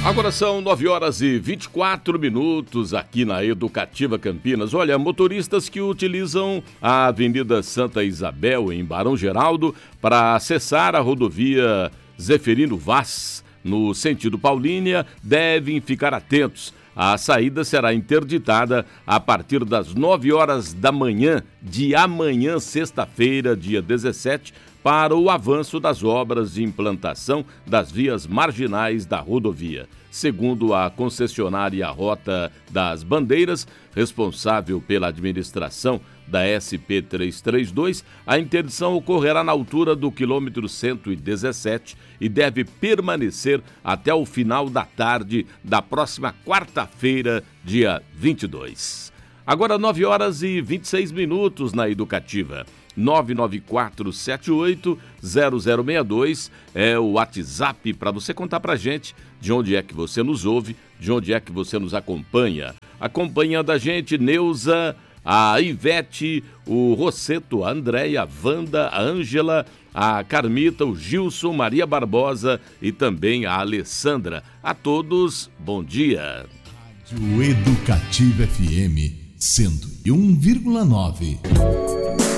Agora são 9h24 aqui na Educativa Campinas. Olha, motoristas que utilizam a Avenida Santa Isabel, em Barão Geraldo, para acessar a rodovia Zeferino Vaz, no sentido Paulínia, devem ficar atentos. A saída será interditada a partir das 9h da manhã de amanhã, sexta-feira, dia 17, para o avanço das obras de implantação das vias marginais da rodovia. Segundo a concessionária Rota das Bandeiras, responsável pela administração da SP-332, a interdição ocorrerá na altura do quilômetro 117 e deve permanecer até o final da tarde da próxima quarta-feira, dia 22. Agora 9h26 na Educativa. 994780062 é o WhatsApp para você contar pra gente de onde é que você nos ouve, de onde é que você nos acompanha. Acompanhando a gente, Neuza, a Ivete, o Rosseto, a Andréia, a Wanda, a Ângela, a Carmita, o Gilson, Maria Barbosa e também a Alessandra. A todos, bom dia. Rádio Educativa FM 101,9.